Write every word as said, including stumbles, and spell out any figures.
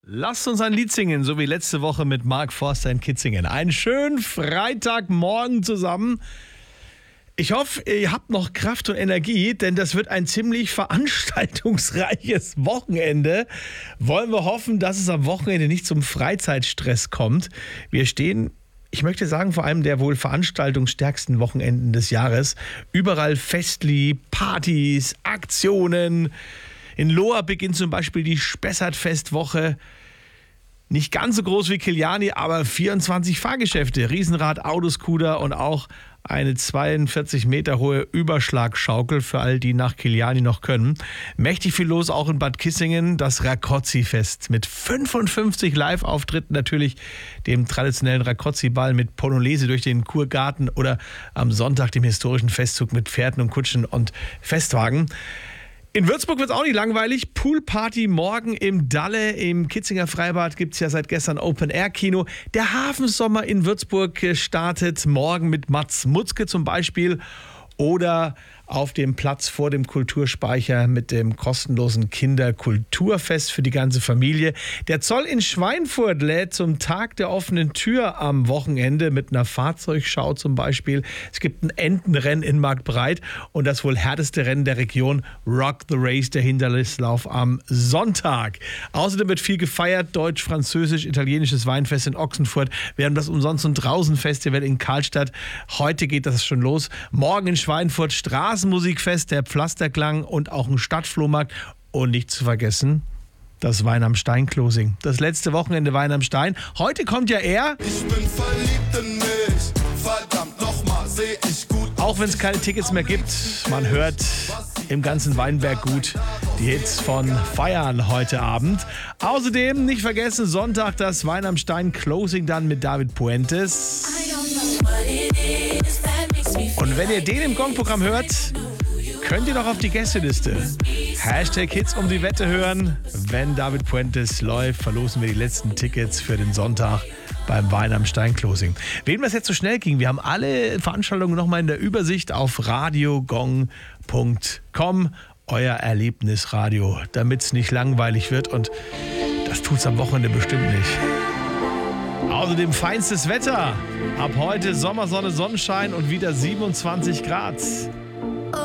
Lasst uns ein Lied singen, so wie letzte Woche mit Mark Forster in Kitzingen. Einen schönen Freitagmorgen zusammen. Ich hoffe, ihr habt noch Kraft und Energie, denn das wird ein ziemlich veranstaltungsreiches Wochenende. Wollen wir hoffen, dass es am Wochenende nicht zum Freizeitstress kommt. Wir stehen, ich möchte sagen, vor allem der wohl veranstaltungsstärksten Wochenenden des Jahres. Überall Festli, Partys, Aktionen. In Lohr beginnt zum Beispiel die Spessartfestwoche. Nicht ganz so groß wie Kiliani, aber vierundzwanzig Fahrgeschäfte, Riesenrad, Autoscooter und auch eine zweiundvierzig Meter hohe Überschlagschaukel für all die nach Kiliani noch können. Mächtig viel los auch in Bad Kissingen, das Rakozzi-Fest mit fünfundfünfzig Live-Auftritten, natürlich dem traditionellen Rakozzi-Ball mit Polonaise durch den Kurgarten oder am Sonntag dem historischen Festzug mit Pferden und Kutschen und Festwagen. In Würzburg wird es auch nicht langweilig. Poolparty morgen im Dalle. Im Kitzinger Freibad gibt es ja seit gestern Open-Air-Kino. Der Hafensommer in Würzburg startet morgen mit Mats Mutzke zum Beispiel. Oder auf dem Platz vor dem Kulturspeicher mit dem kostenlosen Kinderkulturfest für die ganze Familie. Der Zoll in Schweinfurt lädt zum Tag der offenen Tür am Wochenende mit einer Fahrzeugschau zum Beispiel. Es gibt ein Entenrennen in Marktbreit und das wohl härteste Rennen der Region, Rock the Race, der Hindernislauf am Sonntag. Außerdem wird viel gefeiert, deutsch, französisch, italienisches Weinfest in Ochsenfurt. Wir haben das Umsonst- und Draußen-Festival in Karlstadt. Heute geht das schon los. Morgen in Schweinfurt Straßenmusikfest, der Pflasterklang und auch ein Stadtflohmarkt. Und nicht zu vergessen, das Wein am Stein-Closing. Das letzte Wochenende Wein am Stein. Heute kommt ja er. Ich bin verliebt in mich, verdammt nochmal, seh ich gut. Auch wenn es keine Tickets mehr gibt, man hört im ganzen Weinberg gut die Hits von Feiern heute Abend. Außerdem nicht vergessen, Sonntag das Wein am Stein Closing dann mit David Puentes. Und wenn ihr den im Gong-Programm hört, könnt ihr doch auf die Gästeliste. Hashtag Hits um die Wette hören. Wenn David Puentes läuft, verlosen wir die letzten Tickets für den Sonntag beim Wein am Stein Closing. Wem das jetzt so schnell ging, wir haben alle Veranstaltungen nochmal in der Übersicht auf radiogong punkt com. Euer Erlebnisradio, damit es nicht langweilig wird. Und das tut's am Wochenende bestimmt nicht. Außerdem feinstes Wetter. Ab heute Sommersonne, Sonnenschein und wieder siebenundzwanzig Grad.